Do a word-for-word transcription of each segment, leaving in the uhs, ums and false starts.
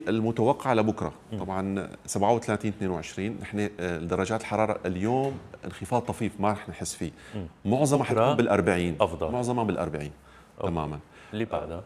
المتوقع لبكره طبعا سبعة وثلاثين اثنين وعشرين، نحن درجات الحراره اليوم انخفاض طفيف ما رح نحس فيه، معظمها حتكون بالأربعين، افضل معظمها بالأربعين تماما. اللي بعدها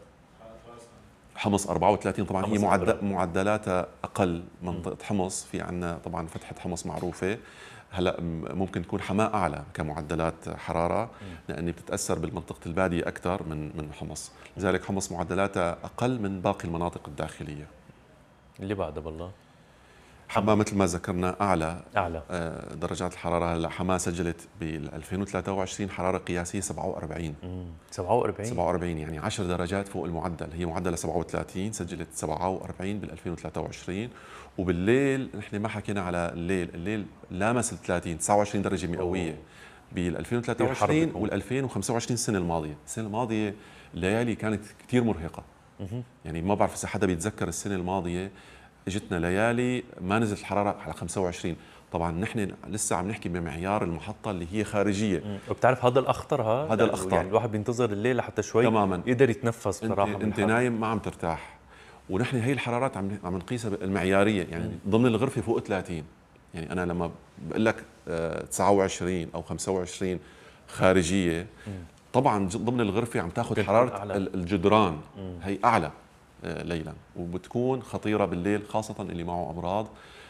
حمص أربعة وثلاثين طبعا هي حمص معدل أربعة. معدلاتها اقل. منطقه حمص في عندنا طبعا فتحه حمص معروفه، هلا ممكن تكون حماة اعلى كمعدلات حراره لاني بتتاثر بالمنطقه الباديه اكثر من من حمص، لذلك حمص معدلاتها اقل من باقي المناطق الداخليه. اللي بعدها بالله حماة مثل ما ذكرنا اعلى اعلى آه، درجات الحراره. هلا حماة سجلت بال ألفين وثلاثة وعشرين حراره قياسيه سبعة وأربعين سبعة وأربعين سبعة وأربعين يعني عشر درجات فوق المعدل. هي معدلها سبعة وثلاثين، سجلت سبعة وأربعين بال ألفين وثلاثة وعشرين. وبالليل نحن ما حكينا على الليل، الليل لامس ال ثلاثين، تسعة وعشرين درجه مئويه بال ألفين وثلاثة وعشرين وال ألفين وخمسة وعشرين السنه الماضيه. السنه الماضيه الليالي كانت كثير مرهقه، يعني ما بعرف اذا حدا بيتذكر السنه الماضيه اجتنا ليالي ما نزلت الحراره على خمسة وعشرين. طبعا نحن لسه عم نحكي بمعيار المحطه اللي هي خارجيه. وبتعرف هذا الاخطر، ها هذا الاخطر، يعني الواحد بينتظر الليل لحتى شوي تماما يقدر يتنفس بصراحه. انت, انت نايم ما عم ترتاح، ونحن هي الحرارات عم عم نقيسها المعياريه، يعني م. ضمن الغرفه فوق ثلاثين. يعني انا لما بقول لك تسعة وعشرين او خمسة وعشرين خارجيه م. طبعا ضمن الغرفه عم تاخذ حراره أعلى. الجدران م. هي اعلى ليلا، وبتكون خطيره بالليل خاصه اللي معه امراض.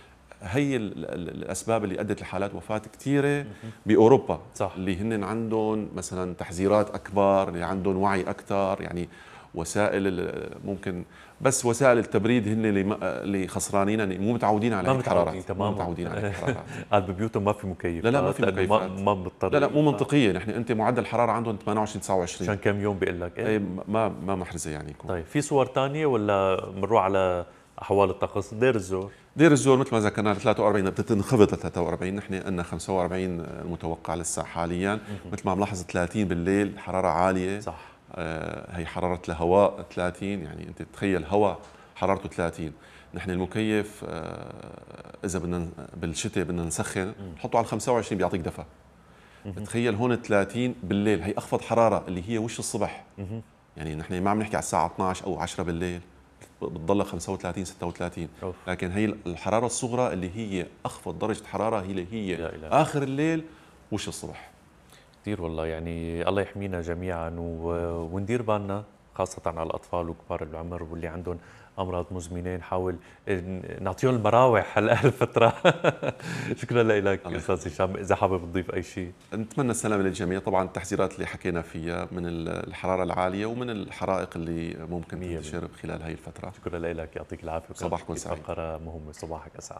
هي الاسباب اللي ادت لحالات وفاه كثيره باوروبا، صح. اللي هن عندهم مثلا تحذيرات اكبر، اللي عندهم وعي اكثر، يعني وسائل ممكن بس وسائل التبريد هن اللي اللي خسرانين، مو متعودين على هيك الحرارات، مو متعودين على هيك الحرارات. قاعد ببيوتهم ما في مكيف. لا لا ما في مكيفات، ما بنضطر. لا لا مو منطقيه. نحن انت معدل الحراره عندهم ثمانية وعشرين تسعة وعشرين عشان كم يوم بيقول لك ايه ما ما محرزه يعني يكون. طيب في صور ثانيه ولا بنروح على احوال الطقس؟ دير الزور دير الزور مثل ما ذكرنا ثلاثة وأربعين بتنخفض ل ثلاثة وأربعين، نحن عندنا خمسة وأربعين المتوقع لسه حاليا. مثل ما ملاحظ ثلاثين بالليل حراره عاليه، صح. آه هي حراره الهواء ثلاثين، يعني انت تخيل هواء حرارته ثلاثين. نحن المكيف آه اذا بدنا بالشتاء بدنا نسخن نحطه على خمسة وعشرين بيعطيك دفى. تخيل هون ثلاثين بالليل، هي اخفض حراره اللي هي وش الصبح. يعني نحن ما عم نحكي على الساعه اثنعش او عشرة بالليل، بتضل خمسة وثلاثين ستة وثلاثين. أوف. لكن هي الحراره الصغرى اللي هي اخفض درجه حراره هي اللي هي اخر الليل وش الصبح. كثير والله، يعني الله يحمينا جميعا وندير بالنا خاصه على الاطفال وكبار العمر واللي عندهم امراض مزمنه، نحاول نعطيهم المراوح هالفتره. شكرا لك استاذ هشام، اذا حابب تضيف اي شيء. نتمنى السلامه للجميع. طبعا التحذيرات اللي حكينا فيها من الحراره العاليه ومن الحرائق اللي ممكن تنتشر خلال هي الفتره. شكرا لك، يعطيك العافيه. صباحكم سعيد. فقره مهمه، صباحك اسعد.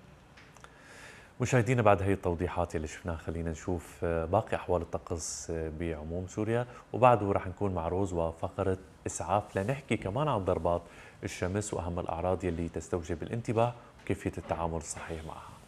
مشاهدينا بعد هي التوضيحات اللي شفناها خلينا نشوف باقي احوال الطقس بعموم سوريا، وبعده رح نكون مع روز وفقره اسعاف لنحكي كمان عن ضربات الشمس واهم الاعراض يلي تستوجب الانتباه وكيفيه التعامل الصحيح معها.